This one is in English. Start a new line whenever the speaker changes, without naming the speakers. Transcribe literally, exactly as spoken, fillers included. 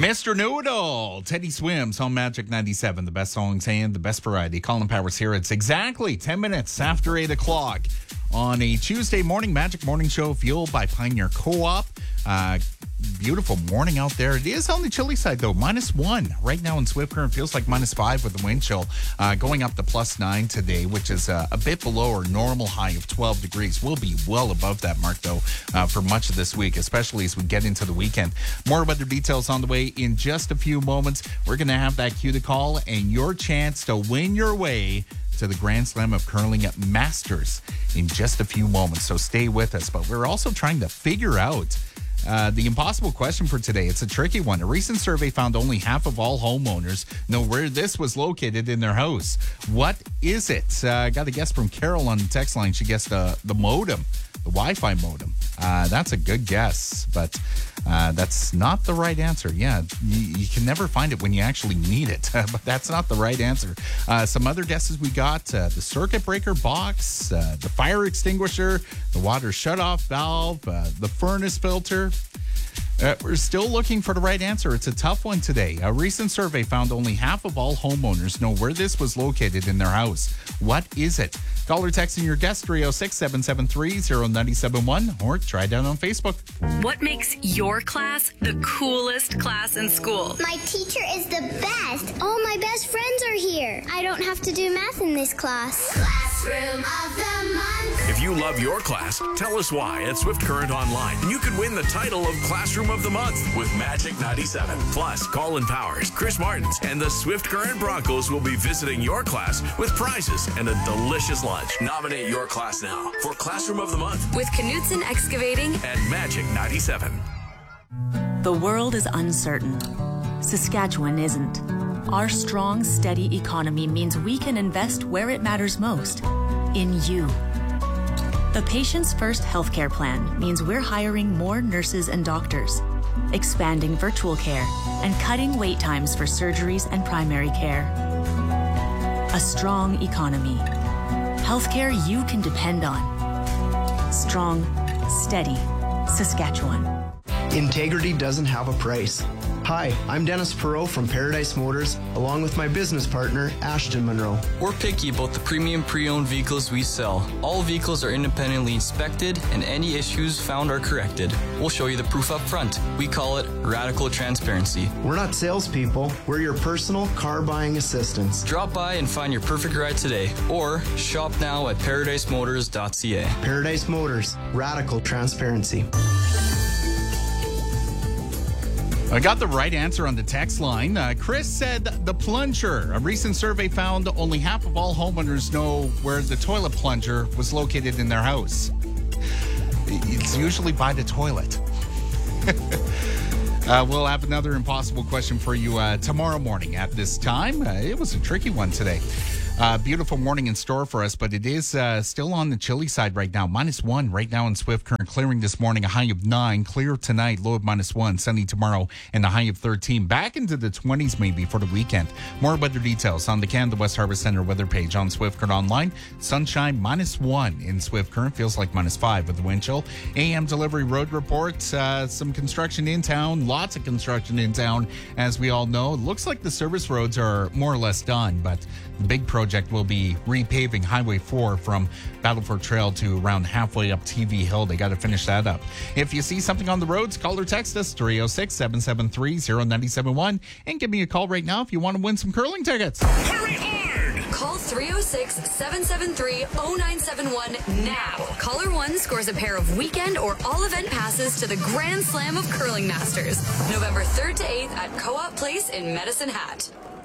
Mister Noodle, Teddy Swims on Magic ninety-seven. The best songs and the best variety. Colin Powers here. It's exactly ten minutes after eight o'clock on a Tuesday morning. Magic Morning Show fueled by Pioneer Co-op. Uh, beautiful morning out there. It is on the chilly side, though. Minus one right now in Swift Current. Feels like minus five with the wind chill. Uh, going up to plus nine today, which is uh, a bit below our normal high of twelve degrees. We'll be well above that mark, though, uh, for much of this week, especially as we get into the weekend. More weather details on the way in just a few moments. We're going to have that cue to call and your chance to win your way to the Grand Slam of Curling at Masters in just a few moments. So stay with us. But we're also trying to figure out Uh, the impossible question for today. It's a tricky one. A recent survey found only half of all homeowners know where this was located in their house. What is it? Uh, got a guess from Carol on the text line. She guessed uh, the modem, the Wi-Fi modem. Uh, that's a good guess, but uh, that's not the right answer. Yeah, you, you can never find it when you actually need it, but that's not the right answer. Uh, some other guesses we got, uh, the circuit breaker box, uh, the fire extinguisher, the water shutoff valve, uh, the furnace filter. Uh, we're still looking for the right answer. It's a tough one today. A recent survey found only half of all homeowners know where this was located in their house. What is it? Call or text in your guest three oh six, seven seven three, oh nine seven one or try it out on Facebook.
What makes your class the coolest class in school?
My teacher is the best. All my best friends are here. I don't have to do math in this class. Classroom of the Month.
If you love your class, tell us why at Swift Current Online. And you could win the title of Classroom of the Month with Magic ninety-seven. Plus, Colin Powers, Chris Martins, and the Swift Current Broncos will be visiting your class with prizes and a delicious lunch. Nominate your class now for Classroom of the Month
With Knutson Excavating
at Magic ninety-seven.
The world is uncertain. Saskatchewan isn't. Our strong, steady economy means we can invest where it matters most, in you. The Patients First healthcare plan means we're hiring more nurses and doctors, expanding virtual care, and cutting wait times for surgeries and primary care. A strong economy. Healthcare you can depend on. Strong, steady, Saskatchewan.
Integrity doesn't have a price. Hi, I'm Dennis Perot from Paradise Motors, along with my business partner, Ashton Monroe.
We're picky about the premium pre-owned vehicles we sell. All vehicles are independently inspected, and any issues found are corrected. We'll show you the proof up front. We call it radical transparency.
We're not salespeople. We're your personal car buying assistants.
Drop by and find your perfect ride today, or shop now at paradise motors dot c a.
Paradise Motors, radical transparency.
I got the right answer on the text line. Uh, Chris said the plunger. A recent survey found only half of all homeowners know where the toilet plunger was located in their house. It's usually by the toilet. uh, we'll have another impossible question for you uh, tomorrow morning at this time. Uh, it was a tricky one today. Uh, beautiful morning in store for us, but it is uh, still on the chilly side right now. Minus one right now in Swift Current. Clearing this morning, a high of nine. Clear tonight, low of minus one. Sunny tomorrow, and a high of thirteen. Back into the twenties maybe for the weekend. More weather details on the Canada West Harvest Center weather page on Swift Current Online. Sunshine minus one in Swift Current. Feels like minus five with the wind chill. A M delivery road reports. Uh, some construction in town. Lots of construction in town, as we all know. Looks like the service roads are more or less done, but the big project will be repaving Highway four from Battleford Trail to around halfway up T V Hill. They got to finish that up. If you see something on the roads, call or text us three oh six, seven seven three, oh nine seven one and give me a call right now if you want to win some curling tickets.
Hurry hard!
Call three oh six, seven seven three, oh nine seven one now. Caller one scores a pair of weekend or all event passes to the Grand Slam of Curling Masters, November third to eighth at Co-op Place in Medicine Hat.